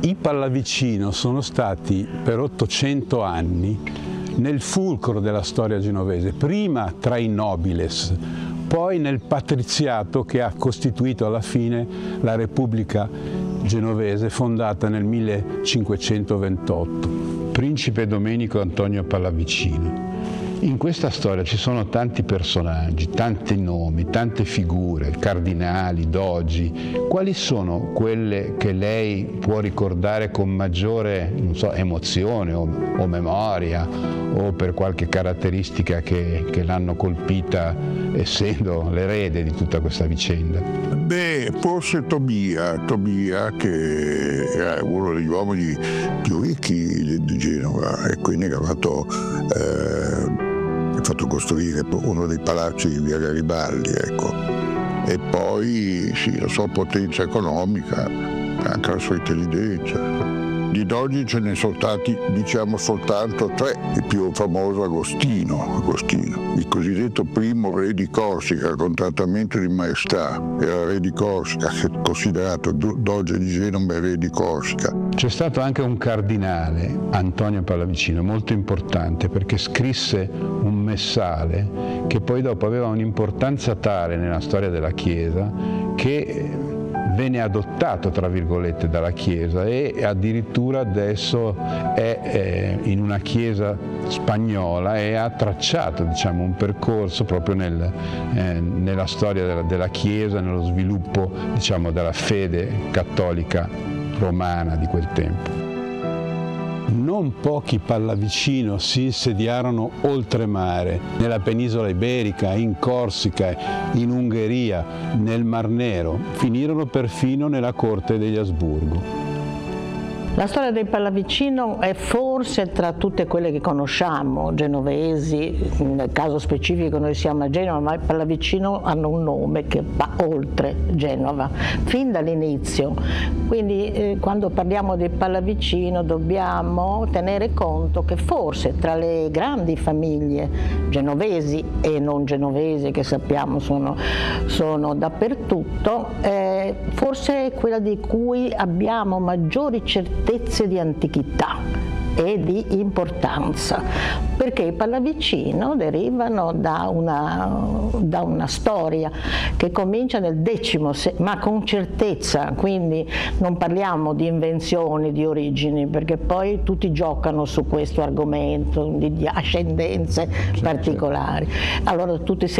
I Pallavicino sono stati per 800 anni nel fulcro della storia genovese, prima tra i nobiles, poi nel patriziato che ha costituito alla fine la Repubblica genovese fondata nel 1528. Principe Domenico Antonio Pallavicino. In questa storia ci sono tanti personaggi, tanti nomi, tante figure, cardinali, dogi. Quali sono quelle che lei può ricordare con maggiore, non so, emozione o memoria, o per qualche caratteristica che l'hanno colpita essendo l'erede di tutta questa vicenda? Beh, forse Tobia, che era uno degli uomini più ricchi di Genova e quindi ha fatto costruire uno dei palazzi di via Garibaldi, ecco. E poi sì, la sua potenza economica, anche la sua intelligenza. Di dogi ce ne sono stati, diciamo, soltanto tre. Il più famoso Agostino, il cosiddetto primo re di Corsica, con trattamento di maestà. Era re di Corsica, considerato doge di Genova e re di Corsica. C'è stato anche un cardinale, Antonio Pallavicino, molto importante, perché scrisse un messale che poi dopo aveva un'importanza tale nella storia della Chiesa che venne adottato, tra virgolette, dalla Chiesa e addirittura adesso è in una chiesa spagnola e ha tracciato, diciamo, un percorso proprio nella storia della Chiesa, nello sviluppo, diciamo, della fede cattolica romana di quel tempo. Non pochi Pallavicino si insediarono oltremare, nella penisola iberica, in Corsica, in Ungheria, nel Mar Nero, finirono perfino nella corte degli Asburgo. La storia dei Pallavicino è forse tra tutte quelle che conosciamo, genovesi, nel caso specifico noi siamo a Genova, ma i Pallavicino hanno un nome che va oltre Genova, fin dall'inizio. Quindi quando parliamo di Pallavicino dobbiamo tenere conto che forse tra le grandi famiglie genovesi e non genovesi, che sappiamo sono dappertutto, forse è quella di cui abbiamo maggiori certezze di antichità e di importanza, perché i Pallavicino derivano da una storia che comincia nel ma con certezza, quindi non parliamo di invenzioni, di origini, perché poi tutti giocano su questo argomento di ascendenze particolari. Allora tutti